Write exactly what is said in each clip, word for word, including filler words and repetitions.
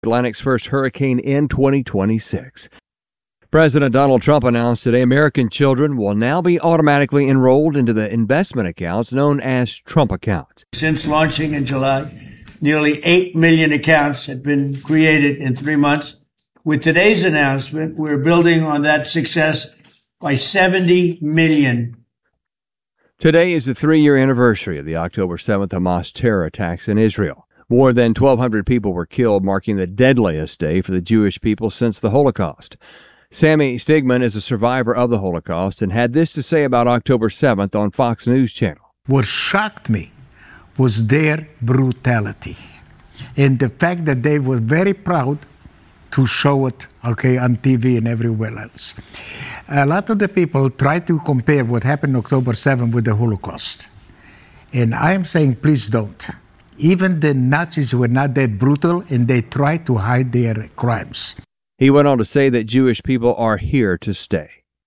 Atlantic's first hurricane in twenty twenty-six. President Donald Trump announced today American children will now be automatically enrolled into the investment accounts known as Trump accounts. Since launching in July, nearly eight million accounts have been created in three months. With today's announcement, we're building on that success by seventy million. Today is the three-year anniversary of the October seventh Hamas terror attacks in Israel. More than twelve hundred people were killed, marking the deadliest day for the Jewish people since the Holocaust. Sammy Stigman is a survivor of the Holocaust and had this to say about October seventh on Fox News Channel. What shocked me was their brutality and the fact that they were very proud to show it, okay, on T V and everywhere else. A lot of the people try to compare what happened October seventh with the Holocaust. And I am saying, please don't. Even the Nazis were not that brutal, and they tried to hide their crimes. He went on to say that Jewish people are here to stay.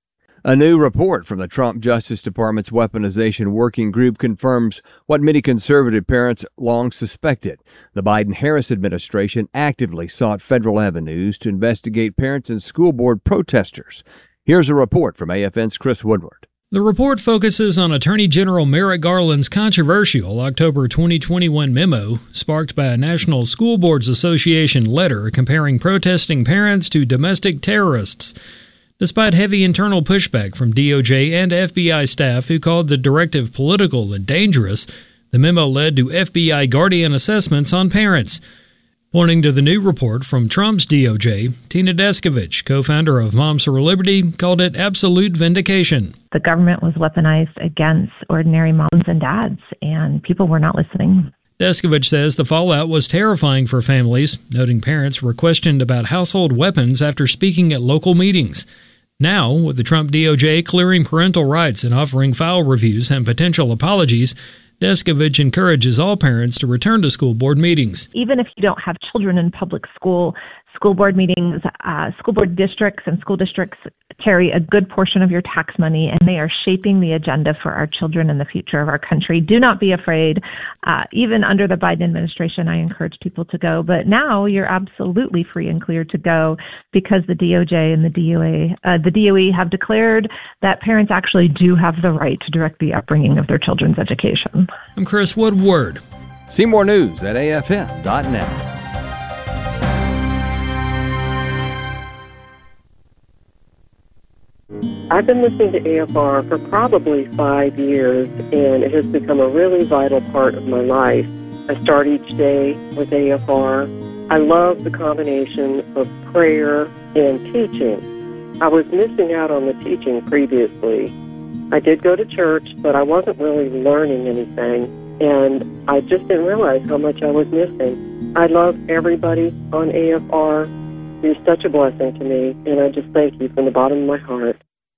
A new report from the Trump Justice Department's Weaponization Working Group confirms what many conservative parents long suspected. The Biden-Harris administration actively sought federal avenues to investigate parents and school board protesters. Here's a report from A F N's Chris Woodward. The report focuses on Attorney General Merrick Garland's controversial October twenty twenty-one memo, sparked by a National School Boards Association letter comparing protesting parents to domestic terrorists. Despite heavy internal pushback from D O J and F B I staff who called the directive political and dangerous, the memo led to F B I Guardian assessments on parents. Pointing to the new report from Trump's D O J, Tina Descovich, co-founder of Moms for Liberty, called it absolute vindication. The government was weaponized against ordinary moms and dads, and people were not listening. Descovich says the fallout was terrifying for families, noting parents were questioned about household weapons after speaking at local meetings. Now, with the Trump D O J clearing parental rights and offering file reviews and potential apologies, Descovich encourages all parents to return to school board meetings. Even if you don't have children in public school, school board meetings, uh, school board districts and school districts carry a good portion of your tax money, and they are shaping the agenda for our children and the future of our country. Do not be afraid. Uh, even under the Biden administration, I encourage people to go. But now you're absolutely free and clear to go because the D O J and the D O A, uh, the D O E have declared that parents actually do have the right to direct the upbringing of their children's education. I'm Chris Woodward. See more news at A F M dot net. I've been listening to A F R for probably five years, and it has become a really vital part of my life. I start each day with A F R. I love the combination of prayer and teaching. I was missing out on the teaching previously. I did go to church, but I wasn't really learning anything, and I just didn't realize how much I was missing. I love everybody on A F R. You're such a blessing to me, and I just thank you from the bottom of my heart.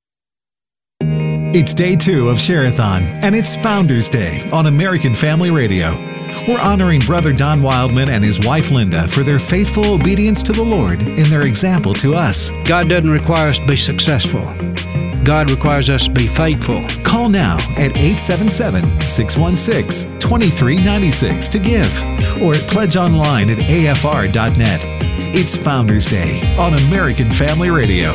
It's day two of Share-a-thon, and it's Founders Day on American Family Radio. We're honoring Brother Don Wildman and his wife Linda for their faithful obedience to the Lord and their example to us. God doesn't require us to be successful. God requires us to be faithful. Call now at eight seven seven, six one six, two three nine six to give, or at pledge online at A F R dot net. It's Founders Day on American Family Radio.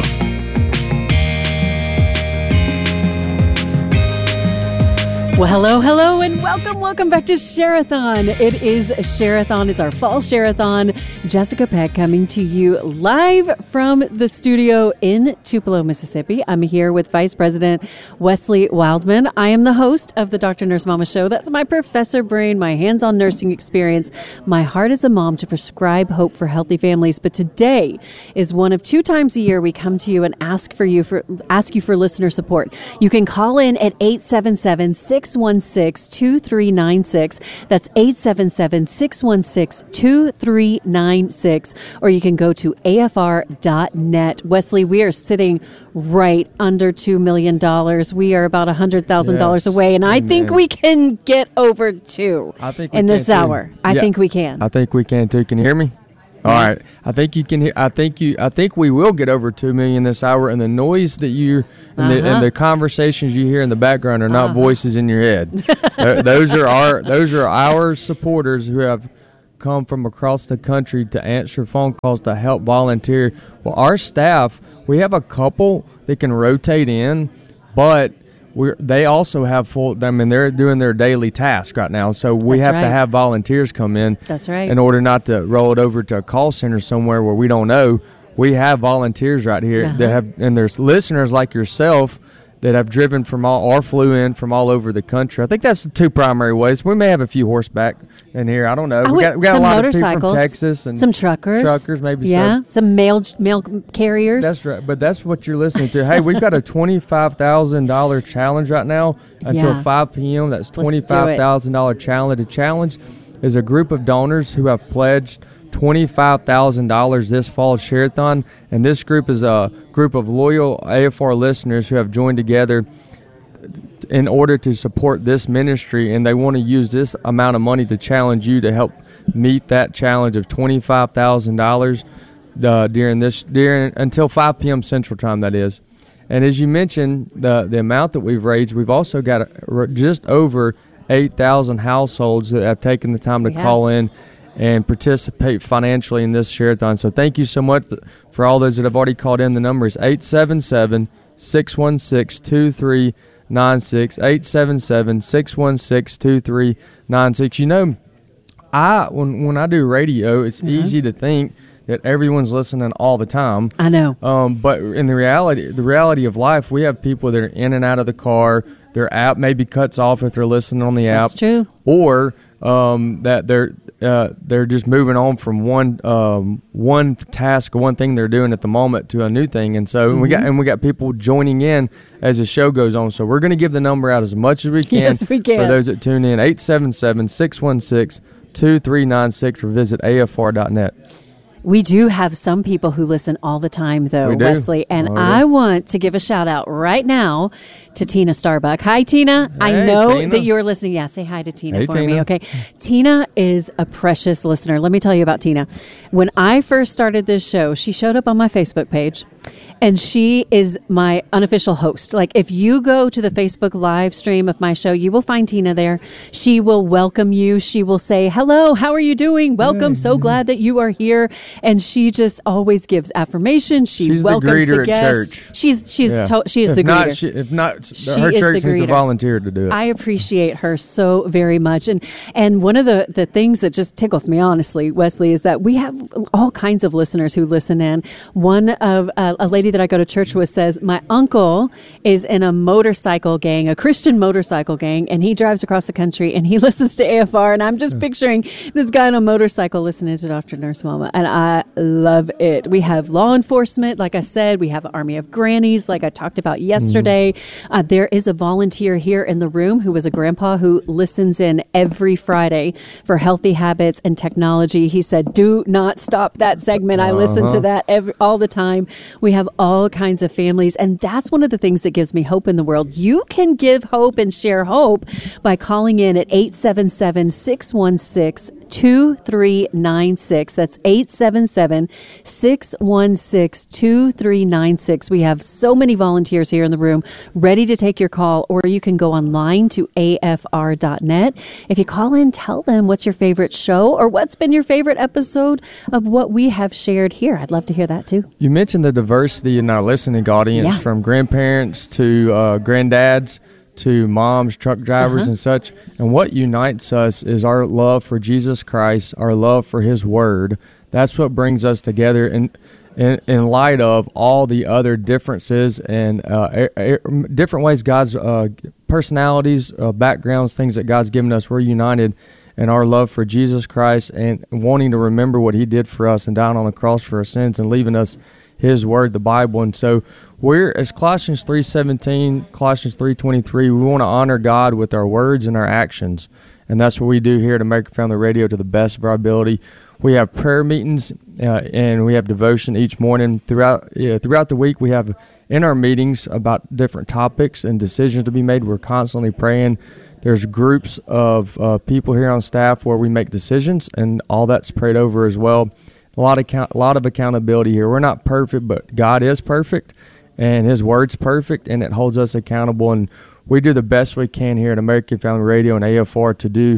Well, hello, hello, and welcome, welcome back to Share-a-thon. It is Share-a-thon. It's our fall Share-a-thon. Jessica Peck coming to you live from the studio in Tupelo, Mississippi. I'm here with Vice President Wesley Wildman. I am the host of the Doctor Nurse Mama Show. That's my professor brain, my hands-on nursing experience, my heart as a mom to prescribe hope for healthy families. But today is one of two times a year we come to you and ask for you for ask you for listener support. You can call in at eight seven seven, six one six, two three nine six. That's eight seven seven, six one six, two three nine six. Or you can go to A F R dot net. Wesley, we are sitting right under two million dollars. We are about one hundred thousand dollars yes. away, and I Amen. think we can get over two I think we in this too. hour. I yeah, think we can. I think we can too. Can you hear me? All right. I think you can hear. I think you. I think we will get over two million this hour. And the noise that you and, uh-huh. the, and the conversations you hear in the background are not uh-huh. voices in your head. Those are our. Those are our supporters who have come from across the country to answer phone calls to help volunteer. Well, our staff, we have a couple that can rotate in, but we're, they also have full, I mean, they're doing their daily task right now. So we That's have right. to have volunteers come in. That's right. In order not to roll it over to a call center somewhere where we don't know. We have volunteers right here Uh-huh. that have, and there's listeners like yourself that have driven from all or flew in from all over the country. I think that's the two primary ways. We may have a few horseback in here. I don't know. I We would- got, we got some a lot of people motorcycles, from Texas and some truckers, truckers maybe. yeah, some. some mail mail carriers. That's right. But that's what you're listening to. Hey, we've got a twenty-five thousand dollars challenge right now until Yeah. five p.m. That's Let's do it. twenty-five thousand dollars challenge. The challenge is a group of donors who have pledged twenty-five thousand dollars this fall Share-a-thon, and this group is a group of loyal A F R listeners who have joined together in order to support this ministry, and they want to use this amount of money to challenge you to help meet that challenge of twenty-five thousand dollars uh, during this during until five p.m. Central Time, that is. And as you mentioned, the the amount that we've raised, we've also got a, just over eight thousand households that have taken the time to Yeah. call in and participate financially in this Share-a-thon. So thank you so much for all those that have already called in. The number is eight seven seven, six one six, two three nine six, eight seven seven, six one six, two three nine six. You know, I when when I do radio, it's Mhm. easy to think that everyone's listening all the time. I know. Um, but in the reality, the reality of life, we have people that are in and out of the car. Their app maybe cuts off if they're listening on the app. That's true. Or um, that they're uh, they're just moving on from one um, one task, one thing they're doing at the moment to a new thing. And so we got Mhm. and we got people joining in as the show goes on. So we're going to give the number out as much as we can. Yes, we can. For those that tune in, eight seven seven, six one six, two three nine six, or visit A F R dot net. We do have some people who listen all the time, though, We do. Wesley. And Oh, yeah. I want to give a shout out right now to Tina Starbuck. Hi, Tina. I Hey, know Tina. that you're listening. Yeah, say hi to Tina Hey, for me, Tina. okay? Tina is a precious listener. Let me tell you about Tina. When I first started this show, she showed up on my Facebook page, and she is my unofficial host. Like, if you go to the Facebook live stream of my show, you will find Tina there. She will welcome you. She will say, hello, how are you doing? Welcome. So glad that you are here. And she just always gives affirmation. She She's the welcomes the, greeter at guests. church. She's she's Yeah. to, she is if the not, greeter. She, if not, She her is church the needs to greeter. volunteer to do it. I appreciate her so very much. And and one of the, the things that just tickles me, honestly, Wesley, is that we have all kinds of listeners who listen in. One of uh, a lady that I go to church with says, my uncle is in a motorcycle gang, a Christian motorcycle gang, and he drives across the country and he listens to A F R. And I'm just picturing this guy on a motorcycle listening to Doctor Nurse Mama. And I love it. We have law enforcement, like I said, we have an army of grannies, like I talked about yesterday. Mm. Uh, there is a volunteer here in the room who is a grandpa who listens in every Friday for healthy habits and technology. He said, do not stop that segment. I Uh-huh. listen to that every, all the time. We have all kinds of families, and that's one of the things that gives me hope in the world. You can give hope and share hope by calling in at eight seven seven, six one six, two three nine six. That's eight seven seven, six one six, two three nine six. We have so many volunteers here in the room ready to take your call, or you can go online to A F R dot net. If you call in, tell them what's your favorite show or what's been your favorite episode of what we have shared here. I'd love to hear that too. You mentioned the diversity in our listening audience, Yeah. from grandparents to uh, granddads to moms, truck drivers, Uh-huh. and such. And what unites us is our love for Jesus Christ, our love for His Word. That's what brings us together in, in, in light of all the other differences and uh, a, a, different ways God's uh, personalities, uh, backgrounds, things that God's given us. We're united in our love for Jesus Christ and wanting to remember what He did for us and dying on the cross for our sins and leaving us His Word, the Bible. And so we're, as Colossians three seventeen, Colossians three twenty-three, we want to honor God with our words and our actions. And that's what we do here at American Family Radio to the best of our ability. We have prayer meetings uh, and we have devotion each morning. Throughout yeah, throughout the week, we have in our meetings about different topics and decisions to be made. We're constantly praying. There's groups of uh, people here on staff where we make decisions, and all that's prayed over as well. A lot of count, a lot of accountability here. We're not perfect, but God is perfect, and His Word's perfect, and it holds us accountable. And we do the best we can here at American Family Radio and A F R to do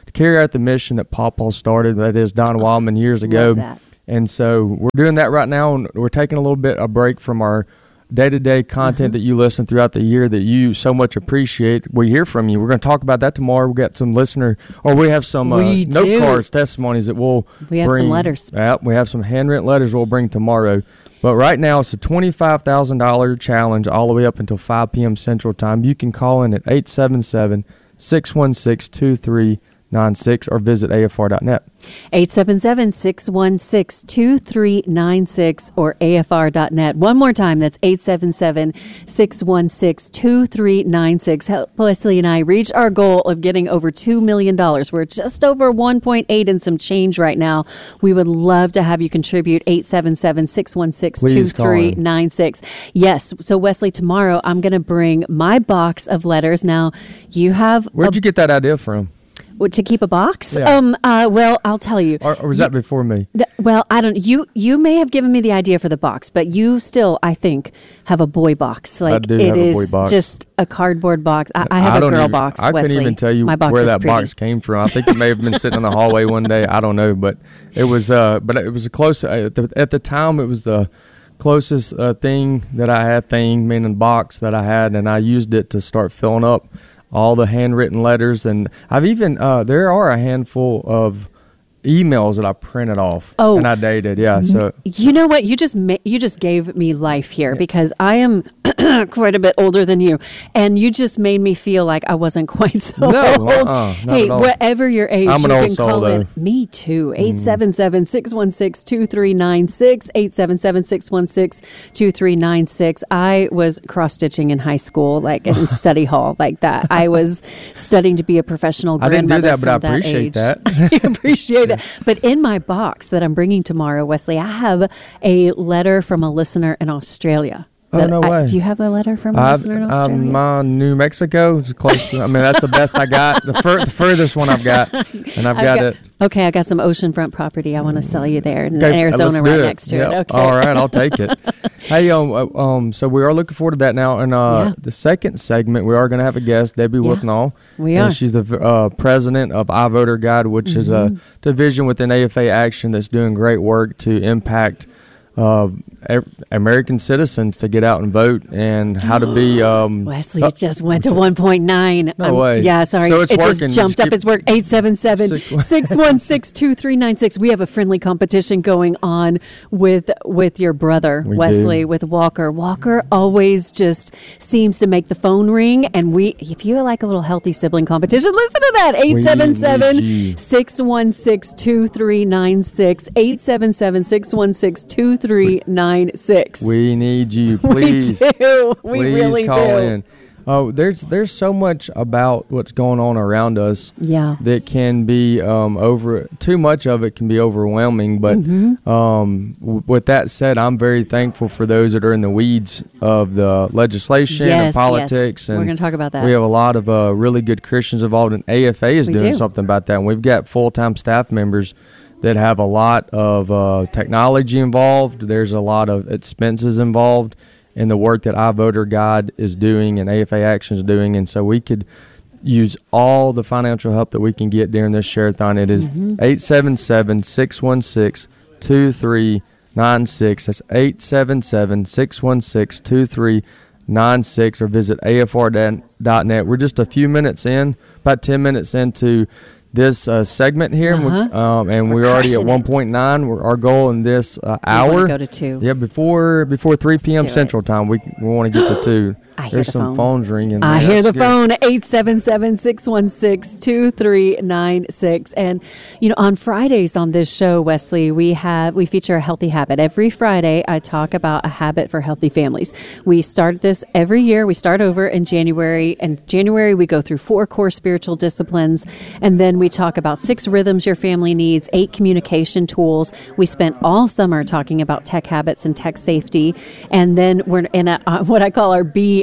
to carry out the mission that Papa started, that is Don Wildman years ago. Love that. And so we're doing that right now, and we're taking a little bit a break from our day-to-day content Mm-hmm. that you listen throughout the year that you so much appreciate. We hear from you. We're going to talk about that tomorrow. We got some listener, or we have some uh, We note do. cards, testimonies that we'll We have some bring. letters. Yeah, we have some handwritten letters we'll bring tomorrow. But right now, it's a twenty-five thousand dollars challenge all the way up until five p.m. Central Time. You can call in at eight seven seven, six one six, two three nine six or visit A F R dot net. eight seven seven, six one six, two three nine six or A F R dot net. One more time, that's eight seven seven, six one six, two three nine six. Help Wesley and I reach our goal of getting over two million dollars. We're just over one point eight and some change right now. We would love to have you contribute. eight seven seven, six one six, two three nine six. Yes, so Wesley, tomorrow I'm going to bring my box of letters. Now, you have... Where'd a, you get that idea from? to keep a box? Yeah. Um. Uh. Well, I'll tell you. Or, or was that before me? Th- well, I don't. You you may have given me the idea for the box, but you still, I think, have a boy box. Like do it have a is boy box. just a cardboard box. I, I have a don't girl even, box. I Wesley. couldn't even tell you My box where is that pretty. box came from. I think it may have been sitting in the hallway one day. I don't know, but it was. Uh, but it was a close. At the, at the time, it was the closest uh, thing that I had. Thing meaning box that I had, and I used it to start filling up all the handwritten letters. And I've even uh, there are a handful of emails that I printed off Oh. and I dated. Yeah, so You know what? You just ma- you just gave me life here because I am quite a bit older than you, and you just made me feel like I wasn't quite so No, old. uh-uh, not hey, at all. whatever your age, I'm an you old can soul, call though. in. Me too. eight seven seven, six one six, two three nine six. eight seven seven, six one six, two three nine six. I was cross stitching in high school, like in study hall, like that. I was studying to be a professional I didn't grandmother. do that, but I from appreciate age. that. I appreciate that. But in my box that I'm bringing tomorrow, Wesley, I have a letter from a listener in Australia. Oh, that no I- way. do you have a letter from a I've, listener in Australia? um, my New Mexico is close. I mean, that's the best I got. The, fur, the furthest one I've got, and I've, I've got, got- it. Okay, I got some oceanfront property I want to sell you there in Okay, Arizona, let's do right it. next to Yep. it. Okay. All right, I'll take it. Hey, um, uh, um, so we are looking forward to that now. And uh, Yeah. the second segment, we are going to have a guest, Debbie Yeah, Withnall. we and are. she's the uh, president of iVoter Guide, which is Mm-hmm. a division within A F A Action that's doing great work to impact uh, a- American citizens to get out and vote and how to be. Um, Wesley, uh, it just went to one point nine. No way. Yeah, sorry. So it's it working. just jumped Just up. keep- It's work. eight seven seven, Six- six one six, two three nine six. We have a friendly competition going on with with your brother, We Wesley, do. with Walker. Walker always just seems to make the phone ring. And we, if you like a little healthy sibling competition, listen to that. eight seven seven, six one six, two three nine six. eight seven seven, six one six, two three nine six. We need you, please. We do. We please really call do. in. Oh, there's there's so much about what's going on around us Yeah. that can be um, over. Too much of it can be overwhelming. But Mm-hmm. um, w- with that said, I'm very thankful for those that are in the weeds of the legislation Yes, and politics. yes. And We're gonna talk about that. We have a lot of uh, really good Christians involved, and A F A is We doing do. something about that. And we've got full time staff members that have a lot of uh, technology involved. There's a lot of expenses involved in the work that iVoter Guide is doing and A F A Action is doing. And so we could use all the financial help that we can get during this share-a-thon. It is eight seven seven, six one six, two three nine six. That's eight seven seven, six one six, two three nine six or visit A F R dot net. We're just a few minutes in, about ten minutes into this uh, segment here, and, we, Uh-huh. um, and we're, We're already at crushing one it. point nine. We're, our goal in this uh, We wanna hour. go to two. Yeah, before before three p.m. do it. Central Time, we we want to get to two. I hear There's the some phone. phones ringing. I Yeah, hear that's the good. phone, eight seven seven, six one six, two three nine six. And, you know, on Fridays on this show, Wesley, we have, we feature a healthy habit. Every Friday, I talk about a habit for healthy families. We start this every year. We start over in January. In January, we go through four core spiritual disciplines. And then we talk about six rhythms your family needs, eight communication tools. We spent all summer talking about tech habits and tech safety. And then we're in a, uh, what I call our B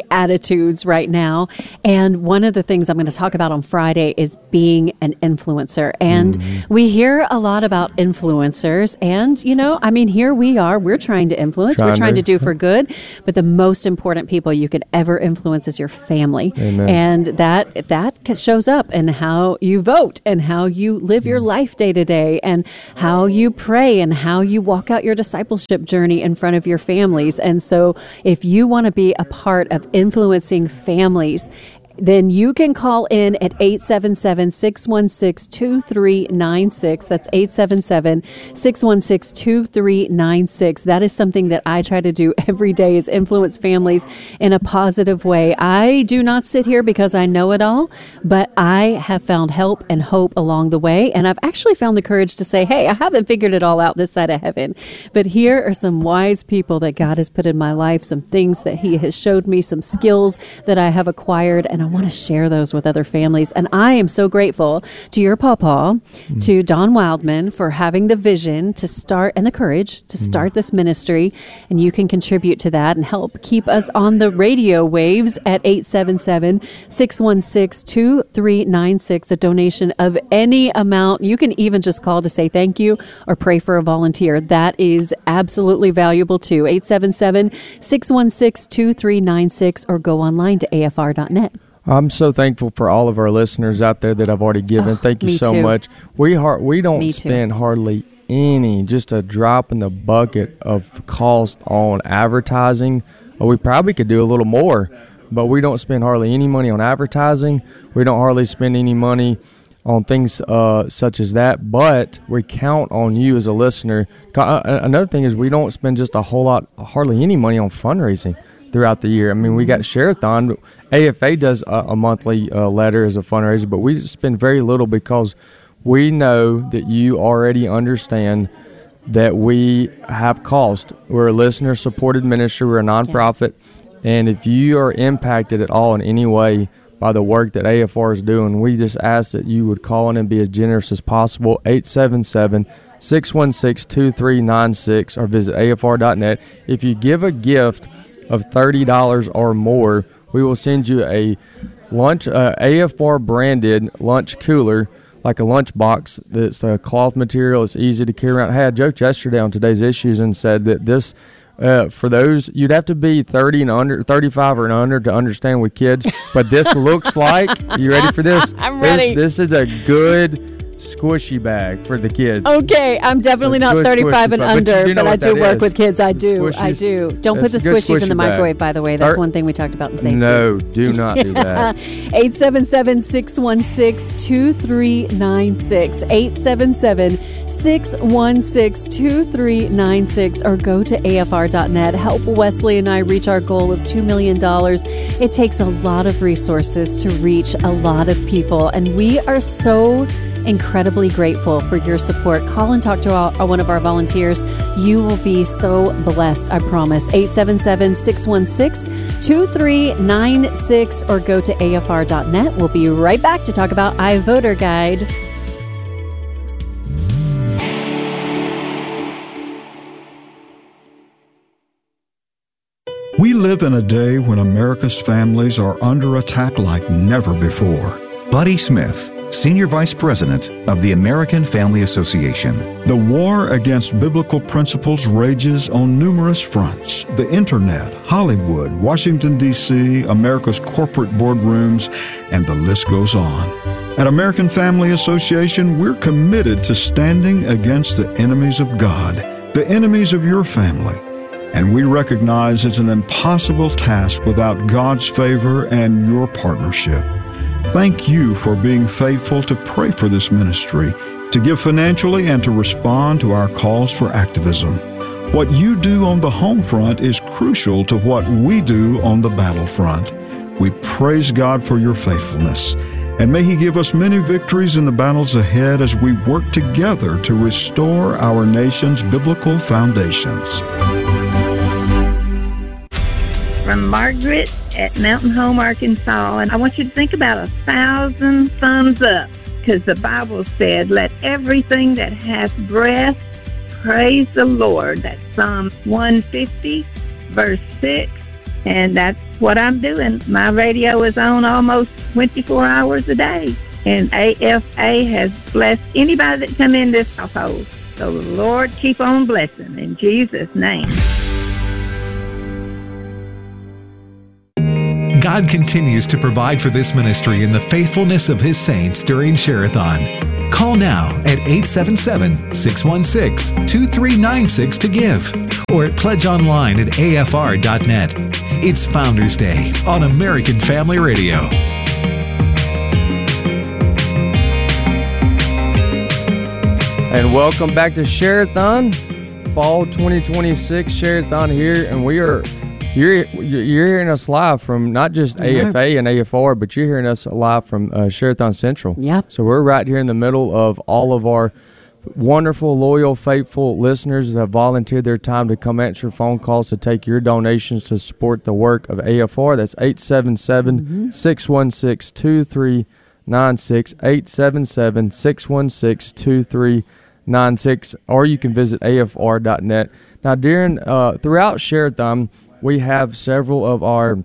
attitudes right now. And one of the things I'm going to talk about on Friday is being an influencer. And mm-hmm. we hear a lot about influencers. And, you know, I mean, here we are. We're trying to influence. Trying we're trying to. to do for good. But the most important people you could ever influence is your family. Amen. And that that shows up in how you vote and how you live your life day to day and how you pray and how you walk out your discipleship journey in front of your families. And so if you want to be a part of influencing families, then you can call in at eight seven seven, six one six, two three nine six. That's eight seven seven, six one six, two three nine six. That is something that I try to do every day, is influence families in a positive way. I do not sit here because I know it all, but I have found help and hope along the way. And I've actually found the courage to say, hey, I haven't figured it all out this side of heaven, but here are some wise people that God has put in my life, some things that he has showed me, some skills that I have acquired, and I want to share those with other families. And I am so grateful to your pawpaw, mm. to Don Wildman, for having the vision to start and the courage to start mm. this ministry. And you can contribute to that and help keep us on the radio waves at eight seven seven, six one six, two three nine six. A donation of any amount. You can even just call to say thank you or pray for a volunteer. That is absolutely valuable too. eight seven seven, six one six, two three nine six, or go online to A F R dot net. I'm so thankful for all of our listeners out there that I've already given. Oh, Thank you so too. much. We har- we don't me spend too. hardly any, just a drop in the bucket of cost on advertising. Well, we probably could do a little more, but we don't spend hardly any money on advertising. We don't hardly spend any money on things uh, such as that, but we count on you as a listener. Another thing is we don't spend just a whole lot, hardly any money on fundraising throughout the year. I mean, we got Share-a-thon. A F A does a, a monthly uh, letter as a fundraiser, but we spend very little because we know that you already understand that we have cost. We're a listener-supported ministry. We're a nonprofit. And if you are impacted at all in any way by the work that A F R is doing, we just ask that you would call in and be as generous as possible. eight seven seven, six one six, two three nine six, or visit A F R dot net. If you give a gift of thirty dollars or more, we will send you a lunch, uh, A F R branded lunch cooler, like a lunch box that's a cloth material. It's easy to carry around. Hey, I joked yesterday on Today's Issues and said that this, uh, for those, you'd have to be thirty and under, thirty-five or under to understand with kids. But this looks like, you ready for this? I'm ready. This, this is a good squishy bag for the kids. Okay, I'm definitely not thirty-five and under, but, but I do work is. with kids. I do. Squishies, I do. Don't put the squishies in the microwave, bag. by the way. That's Thir- one thing we talked about in safety. No, do not do that. eight seven seven, six one six, two three nine six. eight seven seven, six one six, two three nine six, or go to A F R dot net. Help Wesley and I reach our goal of two million dollars. It takes a lot of resources to reach a lot of people, and we are so incredibly grateful for your support. Call and talk to our, one of our volunteers. You will be so blessed, I promise. eight seven seven, six one six, two three nine six, or go to A F R dot net. We'll be right back to talk about iVoter Guide. We live in a day when America's families are under attack like never before. Buddy Smith, Senior Vice President of the American Family Association. The war against biblical principles rages on numerous fronts. The internet, Hollywood, Washington, D C, America's corporate boardrooms, and the list goes on. At American Family Association, we're committed to standing against the enemies of God, the enemies of your family. And we recognize it's an impossible task without God's favor and your partnership. Thank you for being faithful to pray for this ministry, to give financially, and to respond to our calls for activism. What you do on the home front is crucial to what we do on the battlefront. We praise God for your faithfulness, and may He give us many victories in the battles ahead as we work together to restore our nation's biblical foundations. From Margaret at Mountain Home, Arkansas, and I want you to think about a thousand thumbs up, because the Bible said, let everything that hath breath praise the Lord. That's Psalm one fifty, verse six. And that's what I'm doing. My radio is on almost twenty-four hours a day. And A F A has blessed anybody that come in this household. So, Lord, keep on blessing in Jesus' name. God continues to provide for this ministry in the faithfulness of His saints during Share-a-thon. Call now at eight seven seven, six one six, two three nine six to give or at pledge online at A F R dot net. It's Founders Day on American Family Radio. And welcome back to Share-a-thon, Fall twenty twenty-six Share-a-thon here, and we are you're you're hearing us live from not just A F A and A F R, but you're hearing us live from uh, Share-a-thon Central. Yep. So we're right here in the middle of all of our wonderful, loyal, faithful listeners that have volunteered their time to come answer phone calls to take your donations to support the work of A F R. That's eight seven seven, six one six, two three nine six, eight seven seven, six one six, two three nine six, or you can visit A F R dot net. Now, during uh, throughout Share-a-thon, we have several of our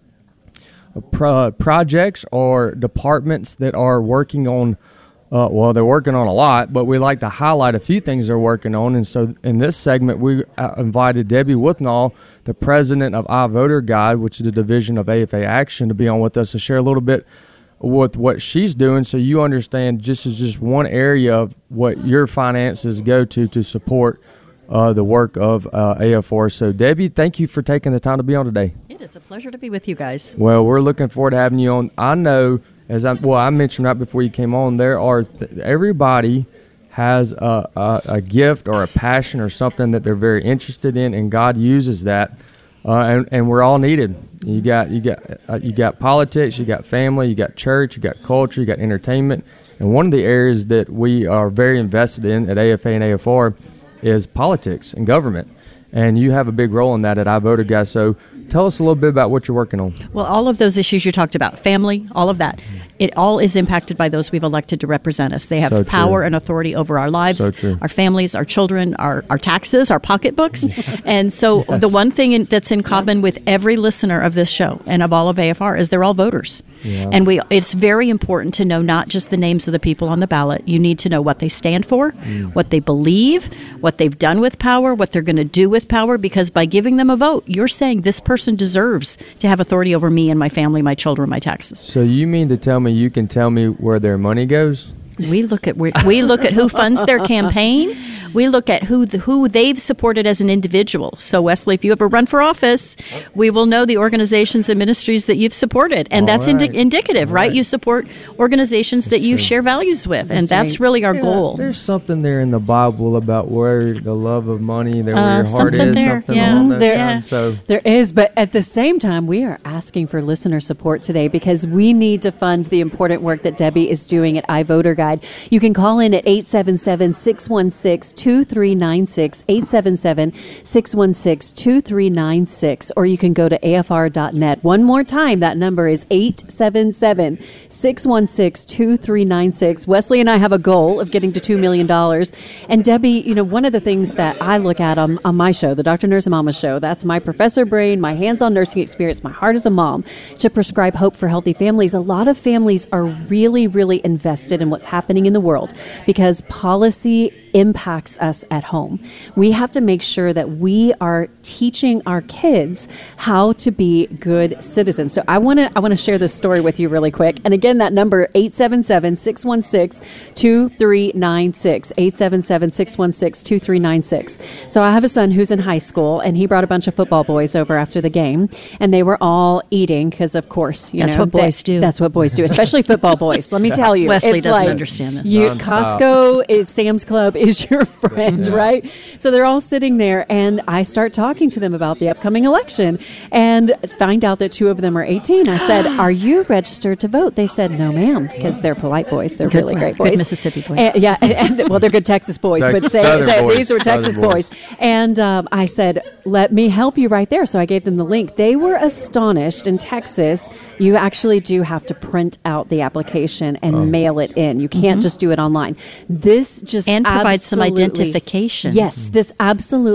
pro- projects or departments that are working on. Uh, well, they're working on a lot, but we like to highlight a few things they're working on. And so, in this segment, we uh, invited Debbie Withnall, the president of iVoter Guide, which is a division of A F A Action, to be on with us to share a little bit with what she's doing, so you understand just as just one area of what your finances go to to support uh, the work of uh, A F R. So, Debbie, thank you for taking the time to be on today. It is a pleasure to be with you guys. Well, we're looking forward to having you on. I know, as I well, I mentioned right before you came on, there are th- everybody has a, a, a gift or a passion or something that they're very interested in, and God uses that. Uh, and, and we're all needed. You got you got uh, you got politics, you got family, you got church, you got culture, you got entertainment. And one of the areas that we are very invested in at A F A and A F R is politics and government. And you have a big role in that at iVoter Guide. So tell us a little bit about what you're working on. Well, all of those issues you talked about, family, all of that, it all is impacted by those we've elected to represent us. They have So power true. and authority over our lives, So true. our families, our children, our, our taxes, our pocketbooks. And so Yes. the one thing in, that's in common with every listener of this show and of all of A F R is they're all voters. Yeah. And we it's very important to know not just the names of the people on the ballot. You need to know what they stand for, Mm. what they believe, what they've done with power, what they're going to do with power, because by giving them a vote, you're saying this person deserves to have authority over me and my family, my children, my taxes. So you mean to tell me you can tell me where their money goes? We look at we, we look at who funds their campaign. We look at who the, who they've supported as an individual. So, Wesley, if you ever run for office, we will know the organizations and ministries that you've supported, and All that's indi- right. indicative, All right? right. You support organizations that you share values with, and that's really our Yeah, goal. There's something there in the Bible about where the love of money, there where Uh, your heart something is, there, something yeah. along that There- line. So There is, but at the same time, we are asking for listener support today because we need to fund the important work that Debbie is doing at iVoter Guide. You can call in at eight seven seven, six one six, two three nine six, eight seven seven, six one six, two three nine six, or you can go to A F R dot net. One more time, that number is eight seven seven, six one six, two three nine six. Wesley and I have a goal of getting to two million dollars. And Debbie, you know, one of the things that I look at on, on my show, the Doctor Nurse and Mama show, that's my professor brain, my hands-on nursing experience, my heart as a mom, to prescribe hope for healthy families. A lot of families are really, really invested in what's happening in the world because policy impacts us at home. We have to make sure that we are teaching our kids how to be good citizens. So I want to I want to share this story with you really quick. And again, that number eight seven seven, six one six, two three nine six, eight seven seven, six one six, two three nine six. So I have a son who's in high school, and he brought a bunch of football boys over after the game, and they were all eating because, of course, you That's know, what boys they- do. That's what boys do, especially football boys. Let me tell you, Wesley it's doesn't like understand this. You, Nonstop. Costco is Sam's Club is your friend, Yeah. right? So they're all sitting there, and I start talking to them about the upcoming election, and find out that two of them are eighteen. I said, "Are you registered to vote?" They said, "No, ma'am," because they're polite boys. They're Good- really great good boys, Mississippi boys. And- yeah, and, and- well, they're good Texas boys, but Texas- say, Southern say- boys. these were Texas Southern boys. boys. And um, I said, "Let me help you right there." So I gave them the link. They were astonished. In Texas, you actually do have to print out the application and Oh. mail it in. You can't just do it online. This just And provide some absolutely- identification. Yes, this absolutely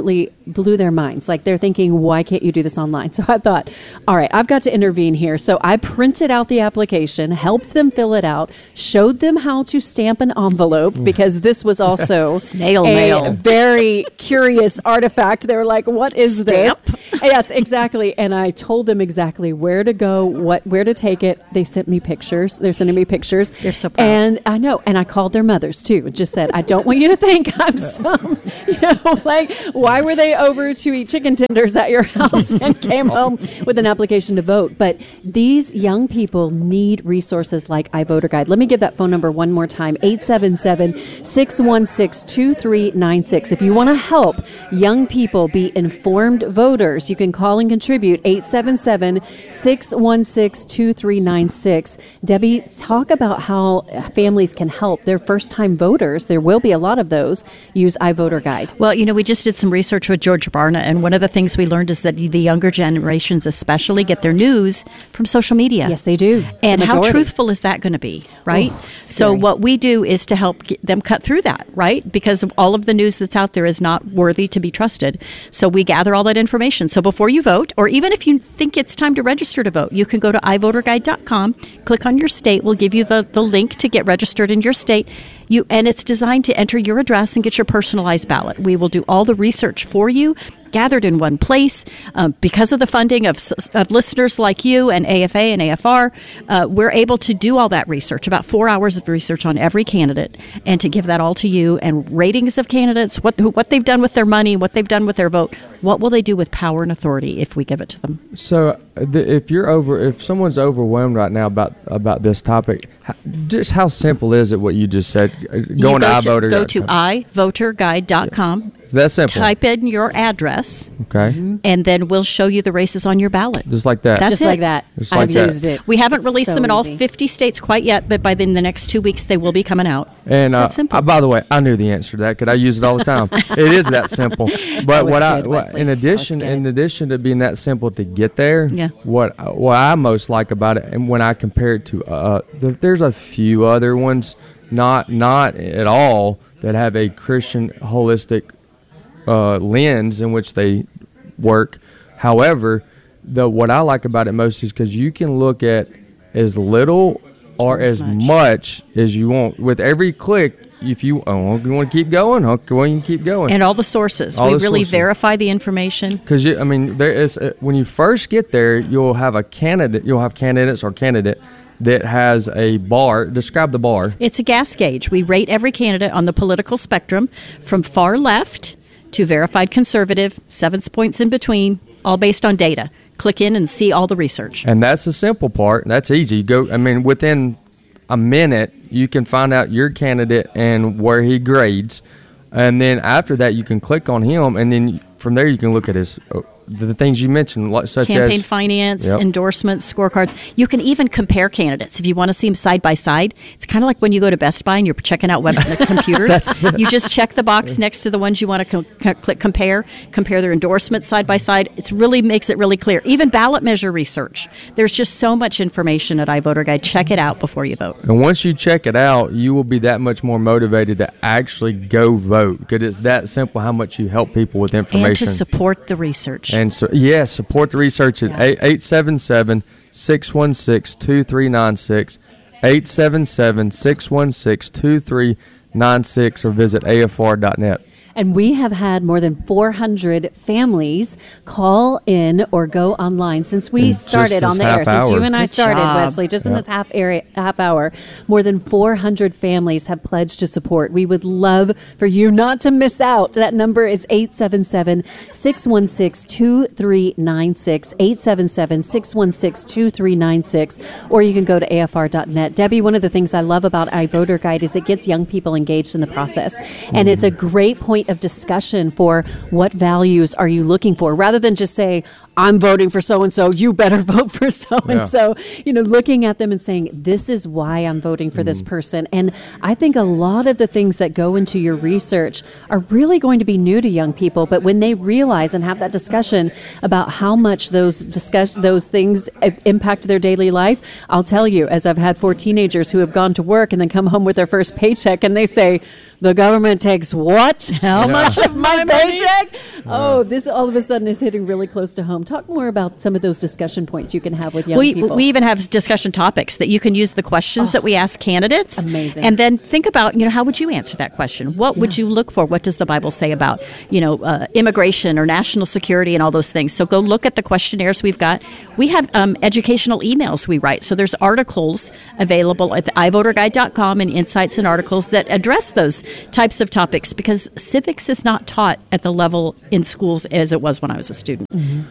blew their minds. Like they're thinking, why can't you do this online? So I thought, all right, I've got to intervene here. So I printed out the application, helped them fill it out, showed them how to stamp an envelope, because this was also snail a mail. very curious artifact. They were like, what is Stamp? this? Yes, exactly. And I told them exactly where to go, what where to take it. They sent me pictures. They're sending me pictures. They're so proud. And I know. And I called their mothers too. And just said, I don't want you to think I'm some, you know, like, why were they over to eat chicken tenders at your house and came home with an application to vote? But these young people need resources like iVoter Guide. Let me give that phone number one more time, eight seven seven, six one six, two three nine six. If you want to help young people be informed voters, you can call and contribute, eight seven seven, six one six, two three nine six. Debbie, talk about how families can help their first-time voters. There will be a lot of those. Use iVoter Guide. Well, you know, we just did some research with George Barna, and one of the things we learned is that the younger generations especially get their news from social media. Yes, they do. And The how majority. truthful is that going to be, right? Oh, so scary. what we do is to help get them cut through that, right? Because all of the news that's out there is not worthy to be trusted. So we gather all that information. So before you vote, or even if you think it's time to register to vote, you can go to i voter guide dot com, click on your state. We'll give you the, the link to get registered in your state. You and it's designed to enter your address and get your personalized ballot. We will do all the research for you, gathered in one place. Um, because of the funding of, of listeners like you and A F A and A F R, uh, we're able to do all that research, about four hours of research on every candidate, and to give that all to you, and ratings of candidates, what what they've done with their money, what they've done with their vote, what will they do with power and authority if we give it to them. So, the, if you're over, if someone's overwhelmed right now about about this topic, how, just how simple is it? What you just said, going you go to iVoter. Go to i voter guide dot com. It's that simple. Type in your address. Okay. Mm-hmm. And then we'll show you the races on your ballot. Just like that. That's Just it. like that. Just I've like that. used it. We haven't It's released so them in all easy. fifty states quite yet, but by the, in the next two weeks they will be coming out. And it's uh, that simple. I, by the way, I knew the answer to that because I use it all the time. It is that simple. But was what I, good, what, Wesley. in That was addition, good. in addition to being that simple to get there, Yeah. what what I most like about it, and when I compare it to, uh, the, there's a few other ones, not not at all, that have a Christian holistic uh, lens in which they work. However, the what I like about it most is because you can look at as little or as, As much. much. as you want. With every click, if you, oh, you want to keep going, okay, well, you can keep going. And all the sources. All we the really sources. verify the information. Because I mean, there is uh, when you first get there, you'll have a candidate. You'll have candidates or candidate that has a bar. Describe the bar. It's a gas gauge. We rate every candidate on the political spectrum from far left to verified conservative, seven points in between, all based on data. Click in and see all the research. And that's the simple part. That's easy. Go. I mean, within a minute, you can find out your candidate and where he grades, and then after that, you can click on him, and then from there, you can look at his uh, the things you mentioned, like such Campaign as finance, Yep. endorsements, scorecards. You can even compare candidates if you want to see them side by side. It's kind of like when you go to Best Buy and you're checking out web computers. You just check the box next to the ones you want to co- co- click compare, compare their endorsements side by side. It really makes it really clear. Even ballot measure research. There's just so much information at iVoter Guide. Check it out before you vote. And once you check it out, you will be that much more motivated to actually go vote because it's that simple how much you help people with information. And to support the research. And so, yes, support the research at eight seven seven, six one six, two three nine six, eight seven seven, six one six, two three nine six, or visit A F R dot net. And we have had more than four hundred families call in or go online since we In just started on this the air. half Since you hour. and I Good started, job. Wesley, just in Yep. this half area, half hour, more than four hundred families have pledged to support. We would love for you not to miss out. That number is eight seven seven, six one six, two three nine six, eight seven seven, six one six, two three nine six, or you can go to A F R dot net. Debbie, one of the things I love about iVoter Guide is it gets young people engaged in the process. And it's a great point of discussion for what values are you looking for, rather than just say, I'm voting for so-and-so, you better vote for so-and-so. You know, looking at them and saying, this is why I'm voting for this person. And I think a lot of the things that go into your research are really going to be new to young people, but when they realize and have that discussion about how much those discuss those things i- impact their daily life, I'll tell you, as I've had four teenagers who have gone to work and then come home with their first paycheck and they say, the government takes what? How Yeah. much of my My money? paycheck? Oh, this all of a sudden is hitting really close to home. Talk more about some of those discussion points you can have with young we, people. we even have discussion topics that you can use the questions that we ask candidates. Amazing. And then think about, you know, how would you answer that question? What would you look for? What does the Bible say about, you know, uh, immigration or national security and all those things? So go look at the questionnaires we've got. We have um, educational emails we write. So there's articles available at the i voter guide dot com and insights and articles that address those types of topics, because civics is not taught at the level in schools as it was when I was a student.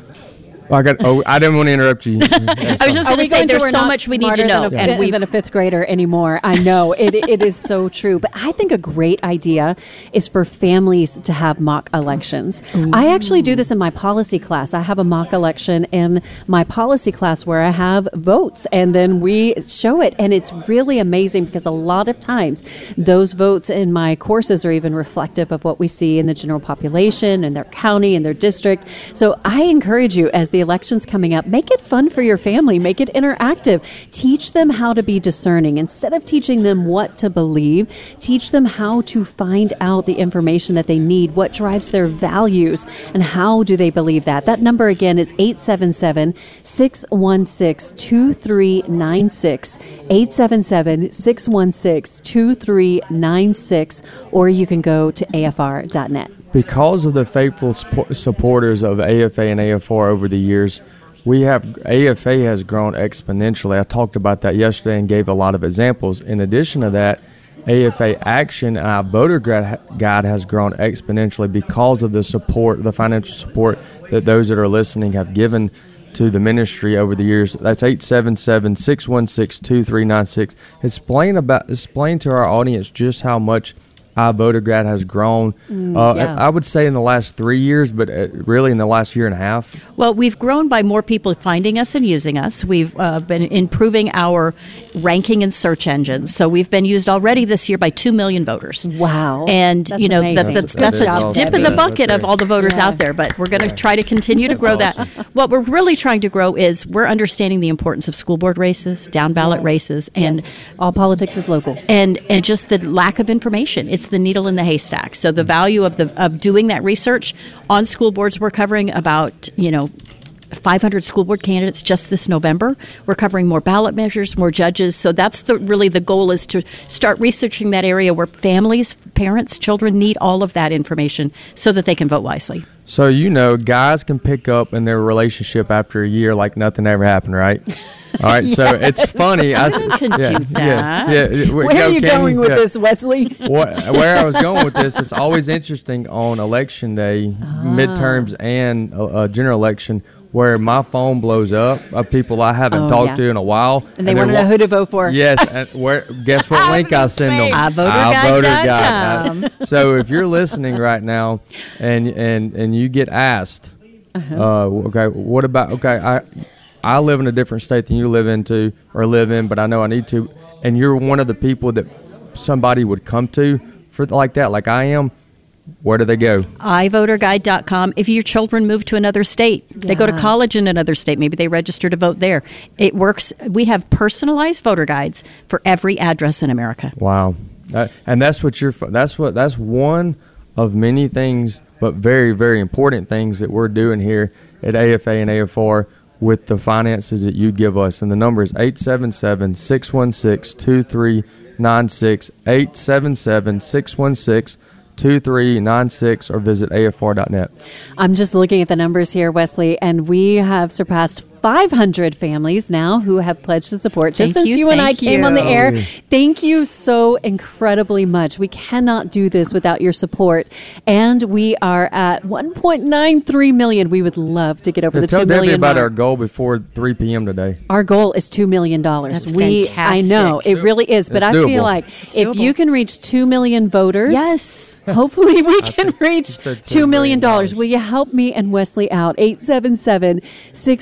I got. Oh, I didn't want to interrupt you. I was just Are going we to say going to there's we're so not much we need to smarter know, than a, and we than a fifth grader anymore. I know it. It is so true. But I think a great idea is for families to have mock elections. I actually do this in my policy class. I have a mock election in my policy class where I have votes, and then we show it, and it's really amazing because a lot of times those votes in my courses are even reflective of what we see in the general population in their county and their district. So I encourage you, as the election's coming up, make it fun for your family, make it interactive. Teach them how to be discerning. Instead of teaching them what to believe, teach them how to find out the information that they need, what drives their values, and how do they believe that. That number again is eight seven seven, six one six, two three nine six, eight seven seven, six one six, two three nine six, or you can go to A F R dot net. Because of the faithful sp- supporters of A F A and A F R over the years, we have A F A has grown exponentially. I talked about that yesterday and gave a lot of examples. In addition to that, A F A Action and our voter guide has grown exponentially because of the support, the financial support that those that are listening have given to the ministry over the years. That's eight seven seven, six one six, two three nine six. Explain about explain to our audience just how much our voter guide has grown. Mm, uh, yeah. I would say in the last three years, but uh, really in the last year and a half. Well, we've grown by more people finding us and using us. We've uh, been improving our ranking in search engines. So we've been used already this year by two million voters. Wow. And, That's you know, that, amazing. that's, That's that's good a job, dip in the Debbie. bucket That's of all the voters Yeah. out there. But we're going to try to continue to grow that. What we're really trying to grow is we're understanding the importance of school board races, down ballot races, and Yes. all politics is local. And, and just the lack of information. It's the needle in the haystack. So the value of the of doing that research on school boards, we're covering about, you know, five hundred school board candidates just this November. We're covering more ballot measures, more judges. So that's the really the goal, is to start researching that area where families, parents, children need all of that information so that they can vote wisely. So, you know, guys can pick up in their relationship after a year like nothing ever happened, right? All right, so it's funny. I s- Men can do yeah, that. Yeah, yeah. Where are you going with this, Wesley? What, where I was going with this, it's always interesting on election day, midterms, and uh, uh, general election, where my phone blows up of people I haven't Oh, talked yeah. to in a while. And they they're want to know wa- who to vote for. Yes, and where? Guess what link I send them? I voter guide dot com. Uh, So if you're listening right now, and and and you get asked, Uh-huh. uh, okay, what about? Okay, I I live in a different state than you live into or live in, but I know I need to, and you're one of the people that somebody would come to for like that, like I am. Where do they go? i voter guide dot com. If your children move to another state, they go to Yeah. college in another state, maybe they register to vote there. It works. We have personalized voter guides for every address in America. Wow, that, and that's what you're. That's what. That's one of many things, but very, very important things that we're doing here at A F A and A F R with the finances that you give us. And the number is eight seven seven, six one six, two three nine six, eight seven seven, six one six, two three nine six, or visit A F R dot net. I'm just looking at the numbers here, Wesley, and we have surpassed five hundred families now who have pledged to support. Just Thank since you, you, and I thank came on the you. air, thank you so incredibly much. We cannot do this without your support, and we are at one point nine three million. We would love to get over the Tell two Debbie million about mark. our goal before three p.m. today. Our goal is two million dollars. That's we, fantastic. I know, it really is, but It's I feel doable. like It's if doable. you can reach two million voters, Yes. hopefully we can reach said two million dollars. $2 Will you help me and Wesley out? eight seven seven, six one six,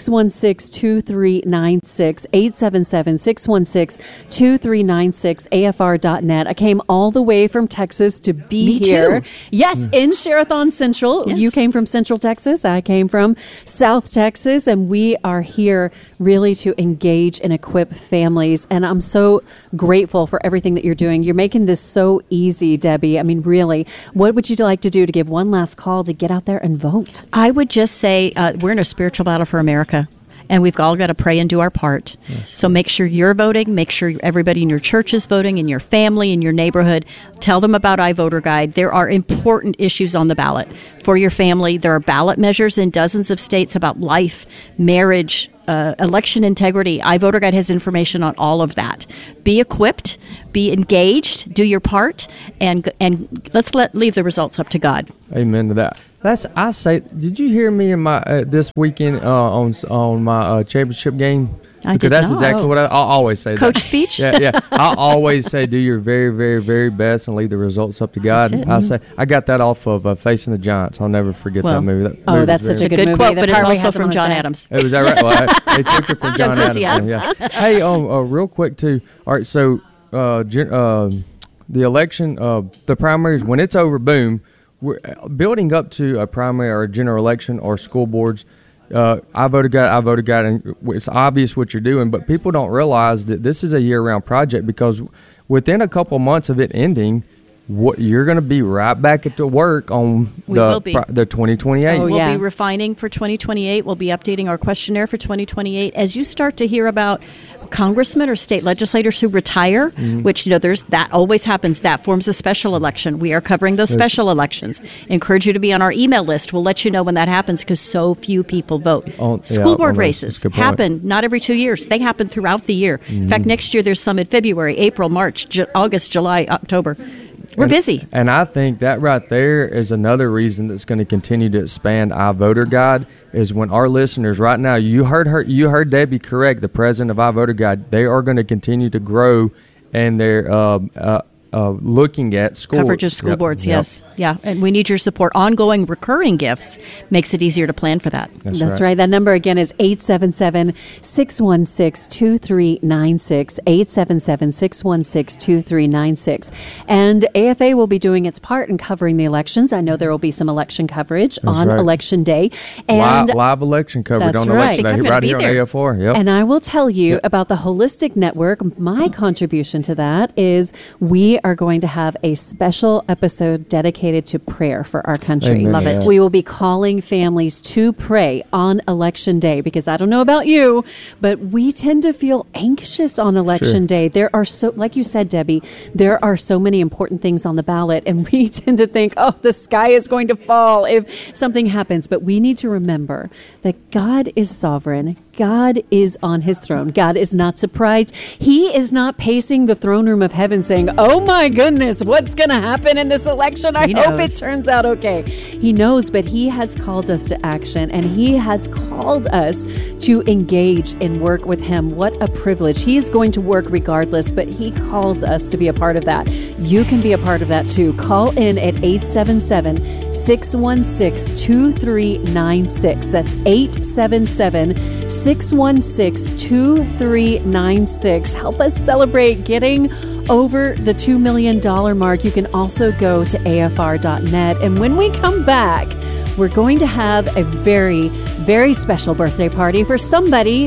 six, two three nine six, eight seven seven, six one six, two three nine six, A F R dot net. I came all the way from Texas to be Me here. too. Yes, in Sherathon Central. Yes. You came from Central Texas. I came from South Texas. And we are here really to engage and equip families. And I'm so grateful for everything that you're doing. You're making this so easy, Debbie. I mean, really, what would you like to do to give one last call to get out there and vote? I would just say uh, we're in a spiritual battle for America. And we've all got to pray and do our part. Yes. So make sure you're voting. Make sure everybody in your church is voting, in your family, in your neighborhood. Tell them about iVoter Guide. There are important issues on the ballot for your family. There are ballot measures in dozens of states about life, marriage, uh, election integrity. iVoter Guide has information on all of that. Be equipped, be engaged, do your part, and and let's let leave the results up to God. Amen to that. That's I say. Did you hear me in my uh, this weekend uh, on on my uh, championship game? I because did that's not. exactly what I, I always say. Coach that. speech. Yeah, yeah. I always say, do your very, very, very best and leave the results up to God. That's it. I say I got that off of uh, Facing the Giants. I'll never forget Well, that movie. That oh, movie that's was such a very- good, Good movie. quote, That but it's probably also has it from on his John back. Adams. It was that right? Well, I, they took it from John John Quincy Adams. Adams. Yeah. Hey, um, uh, real quick too. All right, so uh, gen- uh, the election, uh, the primaries, when it's over, boom. We're building up to a primary or a general election or school boards. Uh, I voted God, I voted God, and it's obvious what you're doing, but people don't realize that this is a year-round project because within a couple months of it ending, what you're going to be right back at the work on We the will be. pri- the twenty twenty-eight. Oh, We'll yeah. be refining for twenty twenty-eight. We'll be updating our questionnaire for twenty twenty-eight. As you start to hear about congressmen or state legislators who retire, Mm-hmm. which, you know, there's that always happens. That forms a special election. We are covering those special elections. Encourage you to be on our email list. We'll let you know when that happens because so few people vote. Oh, yeah, School board oh, that's races a good point. happen not every two years. They happen throughout the year. In fact, next year there's some in February, April, March, Ju- August, July, October. We're And- busy. And I think that right there is another reason that's going to continue to expand iVoter Guide is when our listeners right now, you heard her, you heard Debbie correct, the president of iVoter Guide, they are going to continue to grow and they're uh, uh, uh, looking at school Coverage of school Yep, boards, yep. yes. Yeah, and we need your support. Ongoing recurring gifts makes it easier to plan for that. That's, That's right. right. That number again is eight seven seven, six one six, two three nine six, eight seven seven, six one six, two three nine six. And A F A will be doing its part in covering the elections. I know there will be some election coverage That's on right. Election Day. And live, live election coverage That's on right. election I think day I'm right gonna here be on there. A F R. Yep. And I will tell you Yep. about the Holistic Network. My contribution to that is we are going to have a special episode dedicated to prayer for our country. Amen Love to it. that. We will be calling families to pray on Election Day because I don't know about you, but we tend to feel anxious on Election Sure. Day. There are so, like you said, Debbie, there are so many important things on the ballot, and we tend to think, oh, the sky is going to fall if something happens. But we need to remember that God is sovereign. God is on his throne. God is not surprised. He is not pacing the throne room of heaven saying, oh my goodness, what's going to happen in this election? I He hope it knows. turns out okay. He knows, but he has called us to action and he has called us to engage and work with him. What a privilege. He is going to work regardless, but he calls us to be a part of that. You can be a part of that too. Call in at eight seven seven, six one six, two three nine six. That's eight seven seven, six one six, two three nine six. Help us celebrate getting over the two million dollars mark. You can also go to A F R dot net. And when we come back, we're going to have a very, very special birthday party for somebody.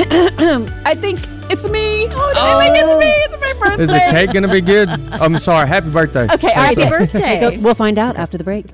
I think it's me. Oh, I think it's me. It's my birthday. Is the cake going to be good? I'm sorry. Happy birthday. Okay, all right. Happy birthday. So we'll find out after the break.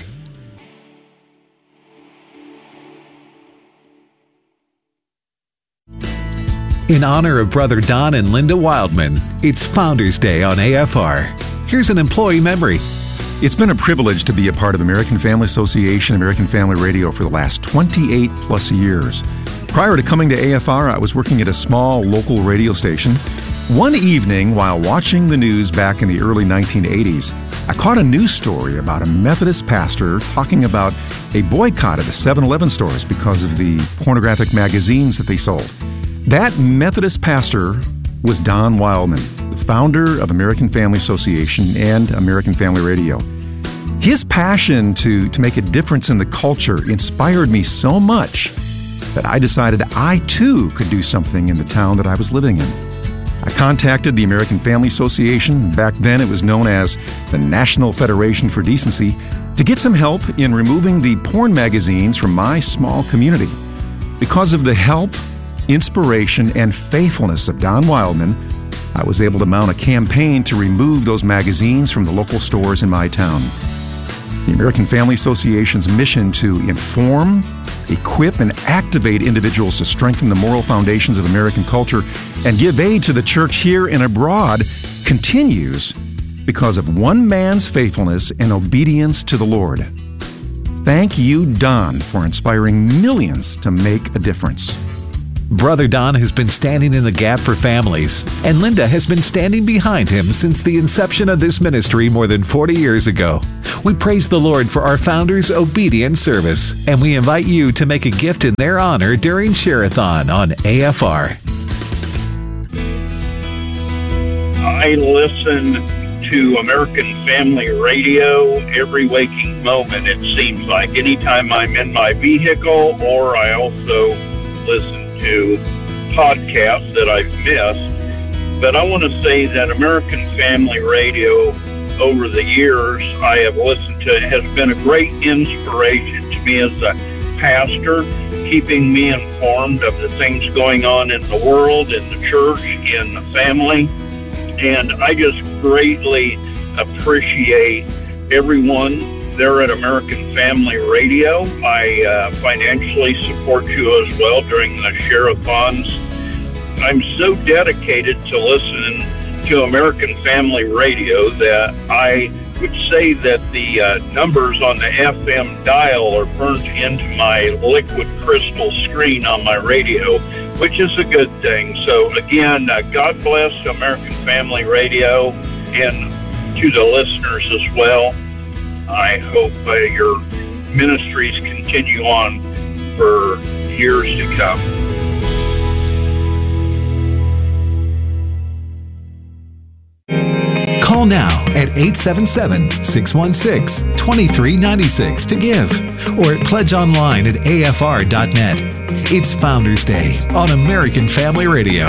In honor of Brother Don and Linda Wildman, it's Founders Day on A F R. Here's an employee memory. It's been a privilege to be a part of American Family Association, American Family Radio for the last twenty-eight plus years. Prior to coming to A F R, I was working at a small local radio station. One evening, while watching the news back in the early nineteen eighties, I caught a news story about a Methodist pastor talking about a boycott of the seven eleven stores because of the pornographic magazines that they sold. That Methodist pastor was Don Wildman, the founder of American Family Association and American Family Radio. His passion to, to make a difference in the culture inspired me so much that I decided I too could do something in the town that I was living in. I contacted the American Family Association, back then it was known as the National Federation for Decency, to get some help in removing the porn magazines from my small community. Because of the help, inspiration, and faithfulness of Don Wildman, I was able to mount a campaign to remove those magazines from the local stores in my town. The American Family Association's mission to inform, equip, and activate individuals to strengthen the moral foundations of American culture and give aid to the church here and abroad continues because of one man's faithfulness and obedience to the Lord. Thank you, Don, for inspiring millions to make a difference. Brother Don has been standing in the gap for families, and Linda has been standing behind him since the inception of this ministry more than forty years ago. We praise the Lord for our founders' obedient service, and we invite you to make a gift in their honor during Share-a-thon on A F R. I listen to American Family Radio every waking moment, it seems like. Anytime I'm in my vehicle, or I also listen to podcasts that I've missed. But I want to say that American Family Radio, over the years I have listened to, has been a great inspiration to me as a pastor, keeping me informed of the things going on in the world, in the church, in the family. And I just greatly appreciate everyone there at American Family Radio. I uh, financially support you as well during the Share-a-thons. I'm so dedicated to listening to American Family Radio that I would say that the uh, numbers on the F M dial are burnt into my liquid crystal screen on my radio, which is a good thing. So again, uh, God bless American Family Radio, and to the listeners as well. I hope uh, your ministries continue on for years to come. Call now at eight seven seven, six one six, two three nine six to give, or at pledge online at A F R dot net. It's Founders Day on American Family Radio.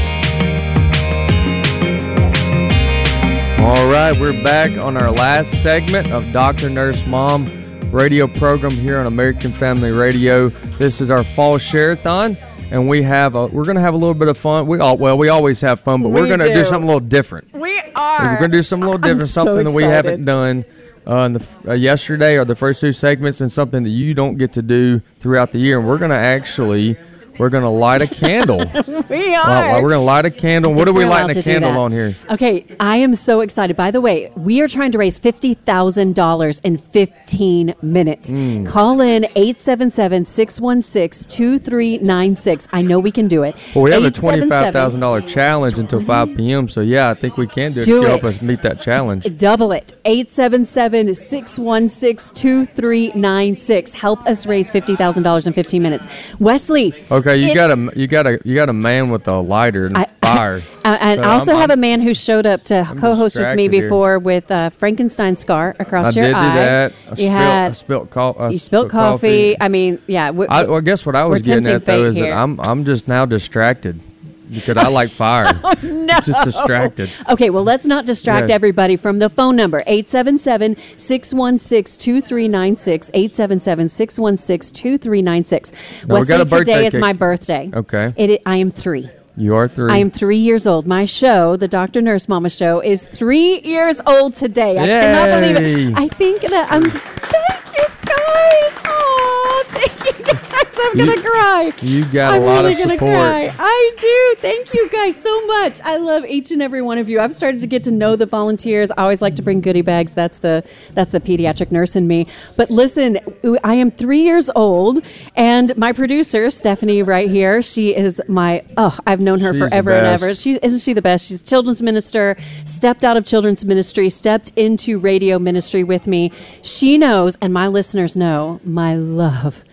All right, we're back on our last segment of Doctor Nurse Mom radio program here on American Family Radio. This is our fall share-a-thon, and we have a, we're going to have a little bit of fun. We all well, we always have fun, but we we're going to do something a little different. We are. We're going to do something a little different, I'm something so that we excited. haven't done uh, in the, uh, yesterday or the first two segments, and something that you don't get to do throughout the year. And we're going to actually we're going to light a candle. We are. Well, we're going to light a candle. What are we We're allowed lighting a to do candle that. on here? Okay, I am so excited. By the way, we are trying to raise fifty thousand dollars in fifteen minutes. Mm. Call in eight seven seven, six one six, two three nine six. I know we can do it. Well, we have a eight seven seven twenty-five thousand dollars challenge until five p.m., so yeah, I think we can do it Do to help it. us meet that challenge. Double it. eight seven seven, six one six, two three nine six. Help us raise fifty thousand dollars in fifteen minutes. Wesley. Okay, you it- got a you got a you got a man with a lighter and I- fire. Uh, and So I also I'm- have a man who showed up to co-host with me distracted here. before with uh, Frankenstein scar across I your did do eye. that. I you spilled, had I spilled, co- I you spilled coffee. I mean, yeah. We, I, well, I guess what I we're was getting tempting at though fate is here. that I'm I'm just now distracted because I like fire. Oh, no. Just distracted. Okay, well, let's not distract Yeah. everybody from the phone number, eight seven seven, six one six, two three nine six, eight seven seven, six one six, two three nine six. Now, we Wesley, got a birthday today is cake. my birthday. Okay. It, it, I am three. You are three. I am three years old. My show, the Doctor Nurse Mama Show, is three years old today. I cannot believe Yay. it. I think that I'm... Thank you, guys. Oh, thank you, guys. I'm going to You- cry. You got I'm a lot really of gonna support. Cry. I do. Thank you guys so much. I love each and every one of you. I've started to get to know the volunteers. I always like to bring goodie bags. That's the that's the pediatric nurse in me. But listen, I am three years old, and my producer Stephanie right here. She is my oh, I've known her She's the forever and best. ever. She isn't she the best? She's a children's minister. Stepped out of children's ministry. Stepped into radio ministry with me. She knows, and my listeners know, my love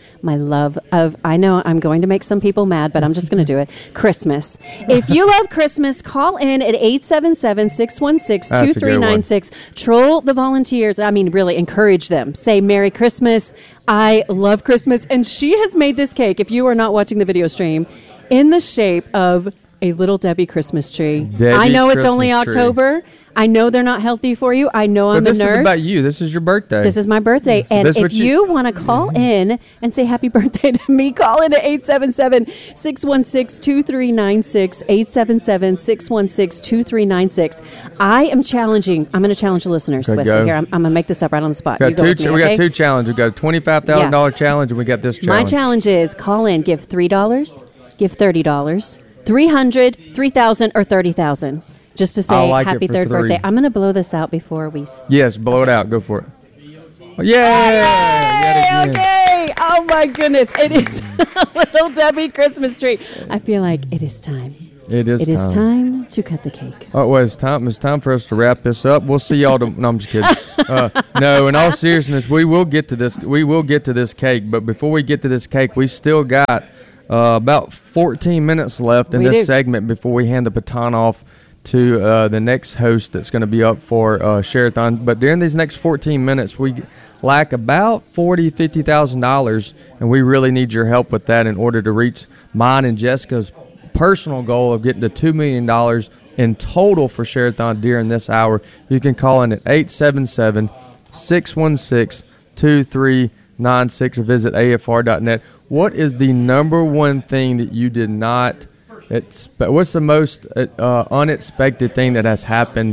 my love of, I know I'm going to make some people mad, but I'm just going to do it, Christmas. If you love Christmas, call in at eight seven seven, six one six, two three nine six. Troll the volunteers. I mean, really encourage them. Say, Merry Christmas. I love Christmas. And she has made this cake, if you are not watching the video stream, in the shape of a Little Debbie Christmas tree. Debbie I know it's Christmas only October. Tree. I know they're not healthy for you. I know I'm but a this nurse. This is about you. This is your birthday. This is my birthday. So and if you, you want to call in and say happy birthday to me, call in at eight seven seven, six one six, two three nine six, eight seven seven, six one six, two three nine six. I am challenging. I'm going to challenge the listeners. Okay, Wesley, go. here, I'm, I'm going to make this up right on the spot. Got You go two, with me, we okay? got two challenges. We got a twenty-five thousand dollars Yeah. challenge, and we got this challenge. My challenge is call in, give three dollars, give thirty dollars, three hundred dollars, three thousand dollars, or thirty thousand dollars. Just to say like happy it for third three. birthday. I'm going to blow this out before we... S- Yes, blow it out. Go for it. Oh, yeah! Yay! Okay. Oh, my goodness. It is a Little Debbie Christmas tree. I feel like it is time. It is It time. is time to cut the cake. Oh, well, it's time. It's time for us to wrap this up. We'll see y'all. To, no, I'm just kidding. Uh, no, in all seriousness, we will get to this. We will get to this cake. But before we get to this cake, we still got uh, about fourteen minutes left in We this do. segment before we hand the baton off to uh, the next host that's going to be up for uh, Share-a-thon. But during these next fourteen minutes, we lack about forty thousand dollars, fifty thousand dollars, and we really need your help with that in order to reach mine and Jessica's personal goal of getting to two million dollars in total for Share-a-thon during this hour. You can call in at eight seven seven, six one six, two three nine six or visit A F R dot net. What is the number one thing that you did not expect? What's the most uh, unexpected thing that has happened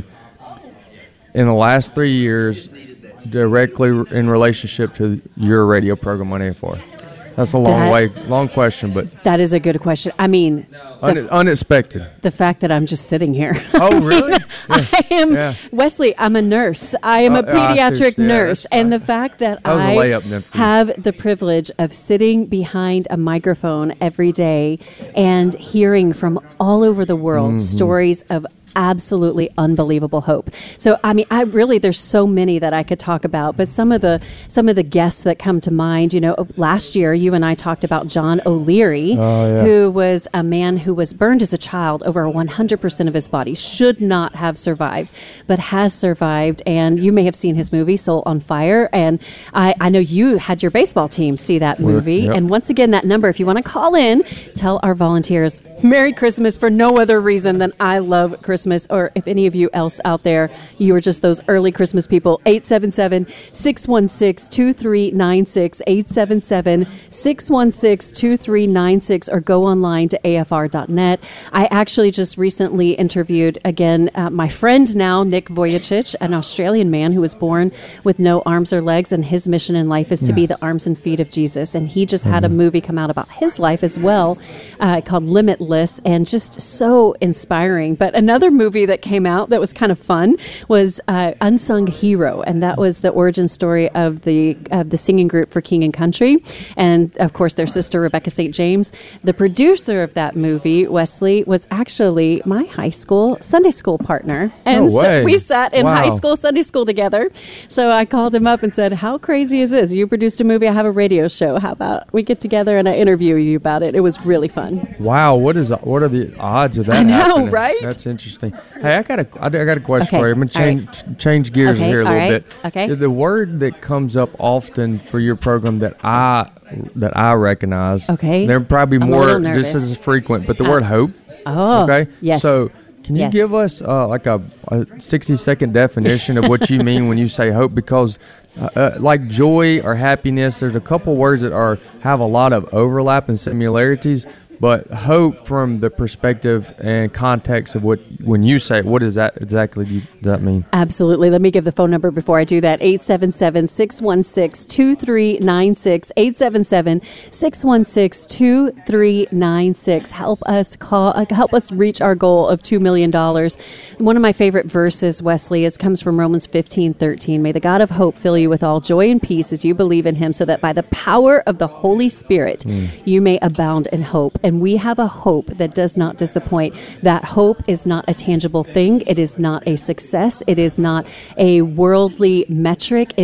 in the last three years directly in relationship to your radio program on A F R? That's a long That- way, long question, but That is a good question. I mean, the, un- unexpected. the fact that I'm just sitting here. Oh, really? I am, Yeah. Wesley, I'm a nurse. I am Oh, a oh, I see, pediatric yeah, nurse. that's And the fact that, That was a I layup then for you. have the privilege of sitting behind a microphone every day and hearing from all over the world Mhm. stories of absolutely unbelievable hope. So I mean, I really, there's so many that I could talk about, but some of the some of the guests that come to mind, you know, last year you and I talked about John O'Leary, Oh, yeah. who was a man who was burned as a child. Over one hundred percent of his body should not have survived, but has survived. And you may have seen his movie Soul on Fire, and I, I know you had your baseball team see that Well, movie. yep. And once again, that number, if you want to call in, tell our volunteers Merry Christmas for no other reason than I love Christmas. Or if any of you else out there, you are just those early Christmas people, eight seven seven, six one six, two three nine six, eight seven seven, six one six, two three nine six, or go online to A F R dot net. I actually just recently interviewed, again, uh, my friend now, Nick Vujicic, an Australian man who was born with no arms or legs, and his mission in life is to Yeah. be the arms and feet of Jesus. And he just had a Mhm. movie come out about his life as well, uh, called Limitless, and just so inspiring. But another movie that came out that was kind of fun was uh, Unsung Hero, and that was the origin story of the of the singing group for King and Country, and of course their sister Rebecca Saint James. The producer of that movie, Wesley, was actually my high school Sunday school partner, and No way. so we sat in Wow. high school Sunday school together. So I called him up and said, "How crazy is this? You produced a movie. I have a radio show. How about we get together and I interview you about it?" It was really fun. Wow, what is what are the odds of that? I know, happening? right? That's interesting. Hey, I got a I got a question Okay, for you. I'm gonna all change right. change gears Okay, here a all little right, bit. okay. The, the word that comes up often for your program that I that I recognize. Okay. They're probably I'm a more little just nervous. as frequent, but the Uh, word hope. oh, okay. yes. So. Can you Yes. give us uh, like a, a sixty second definition of what you mean when you say hope? Because uh, uh, like joy or happiness, there's a couple words that are have a lot of overlap and similarities. But hope, from the perspective and context of what when you say it, what does that exactly do, does that mean? Absolutely. Let me give the phone number before I do that. eight seven seven, six one six, two three nine six. eight seven seven, six one six, two three nine six. Help us call uh, help us reach our goal of two million dollars. One of my favorite verses, Wesley, is comes from Romans fifteen thirteen. May the God of hope fill you with all joy and peace as you believe in him, so that by the power of the Holy Spirit Mm. you may abound in hope. And we have a hope that does not disappoint. That hope is not a tangible thing. It is not a success. It is not a worldly metric. It is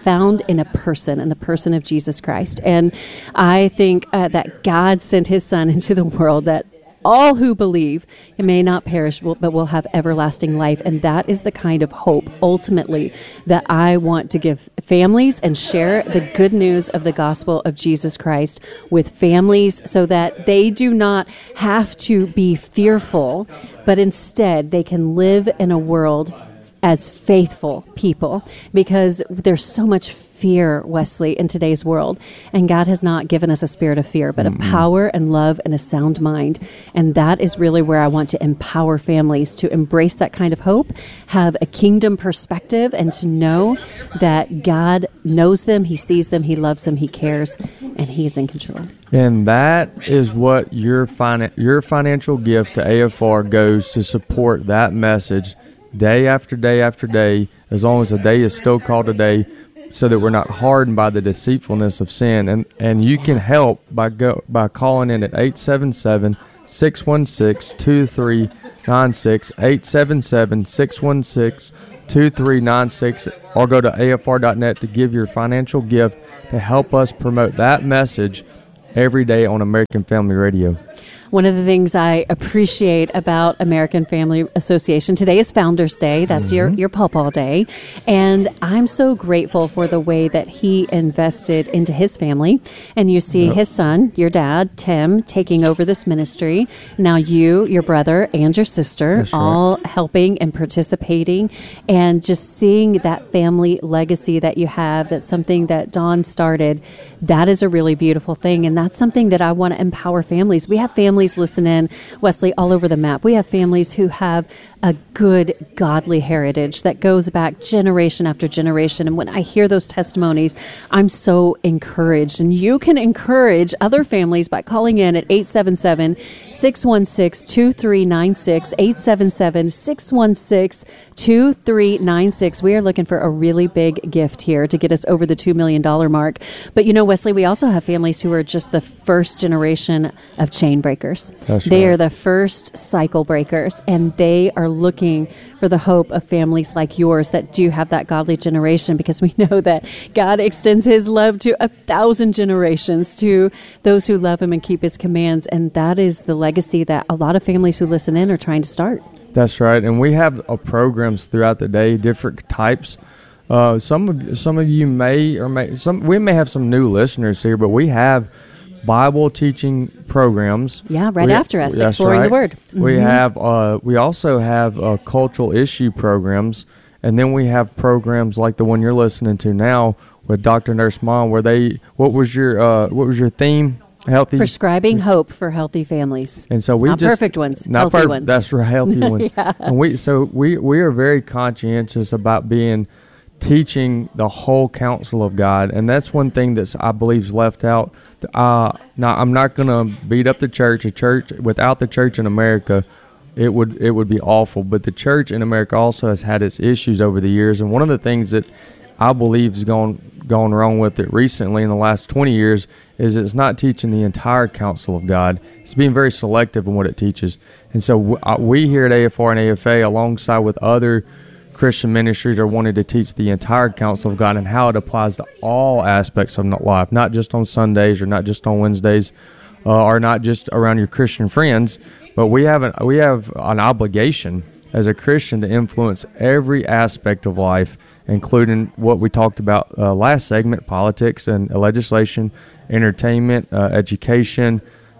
found in a person, in the person of Jesus Christ. And I think uh, that God sent his son into the world that all who believe it may not perish, but will have everlasting life. And that is the kind of hope, ultimately, that I want to give families and share the good news of the gospel of Jesus Christ with families so that they do not have to be fearful, but instead they can live in a world as faithful people, because there's so much fear, Wesley, in today's world. And God has not given us a spirit of fear, but mm-hmm. a power and love and a sound mind. And that is really where I want to empower families to embrace that kind of hope, have a kingdom perspective, and to know that God knows them, he sees them, he loves them, he cares, and he is in control. And that is what your fin- your financial gift to A F R goes to support that message day after day after day, as long as a day is still called a day, so that we're not hardened by the deceitfulness of sin. And and you can help by go by calling in at eight seven seven, six one six, two three nine six, eight seven seven, six one six, two three nine six, or go to A F R dot net to give your financial gift to help us promote that message every day on American Family Radio. One of the things I appreciate about American Family Association, today is Founders Day. That's mm-hmm. your, your Pawpaw Day. And I'm so grateful for the way that he invested into his family. And you see yep. his son, your dad, Tim, taking over this ministry. Now you, your brother, and your sister, That's all right. helping and participating. And just seeing that family legacy that you have, that's something that Don started, that is a really beautiful thing. And that's something that I want to empower families. We have families listen in, Wesley, all over the map. We have families who have a good, godly heritage that goes back generation after generation. And when I hear those testimonies, I'm so encouraged. And you can encourage other families by calling in at eight seven seven, six one six, two three nine six, eight seven seven, six one six, two three nine six. We are looking for a really big gift here to get us over the two million dollars mark. But you know, Wesley, we also have families who are just the first generation of chain breakers. That's they right. are the first cycle breakers, and they are looking for the hope of families like yours that do have that godly generation, because we know that God extends his love to a thousand generations to those who love him and keep his commands. And that is the legacy that a lot of families who listen in are trying to start. That's right. And we have uh, programs throughout the day, different types. Uh, some of some of you may or may some we may have some new listeners here, but we have Bible teaching programs. Yeah, right we, after us, Exploring right. the Word. Mm-hmm. We have. Uh, we also have uh, cultural issue programs, and then we have programs like the one you're listening to now with Doctor Nurse Mom, where they. What was your uh, What was your theme? Healthy. Prescribing hope for healthy families. And so we not just perfect ones, not healthy perfect, ones. That's right, healthy ones. yeah. And we so we we are very conscientious about being. Teaching the whole counsel of God, and that's one thing that's I believe is left out. Uh, now I'm not going to beat up the church. A church without the church in America, it would it would be awful. But the church in America also has had its issues over the years, and one of the things that I believe has gone gone wrong with it recently in the last twenty years is it's not teaching the entire counsel of God. It's being very selective in what it teaches, and so w- uh, we here at A F R and A F A, alongside with other Christian ministries, are wanting to teach the entire counsel of God and how it applies to all aspects of life, not just on Sundays or not just on Wednesdays, uh, or not just around your Christian friends, but we have an, we have an obligation as a Christian to influence every aspect of life, including what we talked about uh, last segment: politics and uh, legislation, entertainment, uh, education,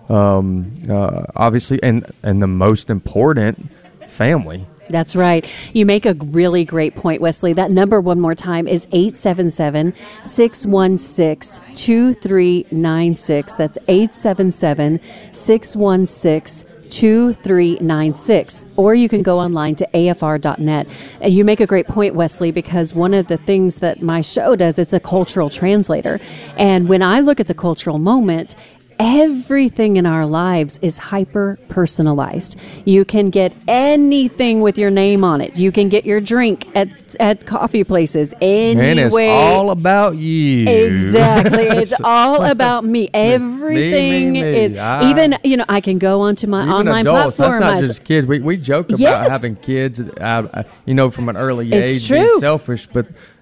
um, uh, obviously, and and the most important, family. That's right. You make a really great point, Wesley. That number, one more time, is eight seven seven, six one six, two three nine six. That's eight seven seven, six one six, two three nine six. Or you can go online to A F R dot net. And you make a great point, Wesley, because one of the things that my show does, it's a cultural translator. And when I look at the cultural moment, everything in our lives is hyper personalized. You can get anything with your name on it. You can get your drink at at coffee places anyway. And it's all about you. Exactly. It's all about me. Everything me, me, me. is I, even, you know, I can go onto my even online adults, platform. That's not just kids. We we joke about Yes. having kids, uh, you know, from an early It's age, true. being selfish, but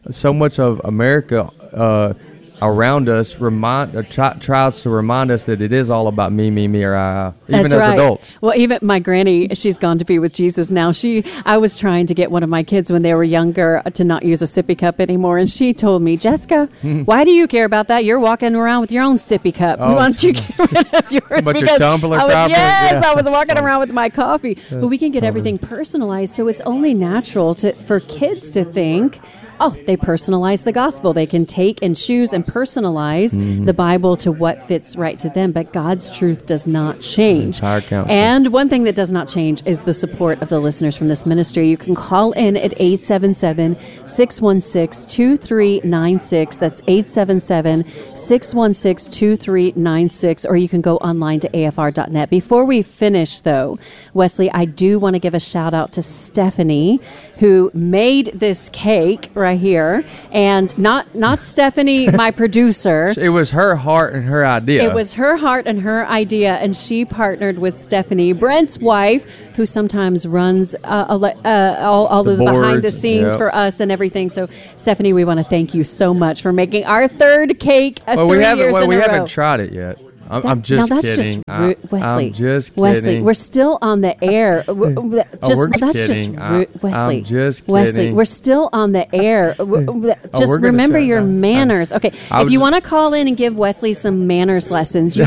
so much of America uh, around us remind uh, try, tries to remind us that it is all about me, me, me, or I, I, even That's as right. adults. Well, even my granny, she's gone to be with Jesus now. She, I was trying to get one of my kids when they were younger to not use a sippy cup anymore, and she told me, Jessica, why do you care about that? You're walking around with your own sippy cup. Oh. Why don't you get rid of yours? But your Because tumbler I was, cup? yes, Yeah. I was walking around with my coffee. But we can get everything personalized, so it's only natural to for kids to think, oh, they personalize the gospel. They can take and choose and personalize Mhm. the Bible to what fits right to them. But God's truth does not change. Entire counsel. And one thing that does not change is the support of the listeners from this ministry. You can call in at eight seven seven, six one six, two three nine six. That's eight seven seven, six one six, two three nine six. Or you can go online to A F R dot net. Before we finish, though, Wesley, I do want to give a shout out to Stephanie, who made this cake right here. And not, not Stephanie, my producer. It was her heart and her idea. It was her heart and her idea, and she partnered with Stephanie, Brent's wife, who sometimes runs uh, ele- uh, all, all The of the behind the boards, scenes yep. for us and everything. So, Stephanie, we want to thank you so much for making our third cake uh, well, three we haven't, years well, in we a haven't row. tried it yet. I'm, That- I'm just now that's kidding. just ru- I, Wesley. I'm just kidding. Wesley, we're still on the air. W- w- Oh, just, we're just that's kidding. just I- ru- Wesley. I'm just Wesley, kidding. we're still on the air. W- w- Oh, just we're gonna remember try it your now. manners. Okay, I if was you just- want to call in and give Wesley some manners lessons, you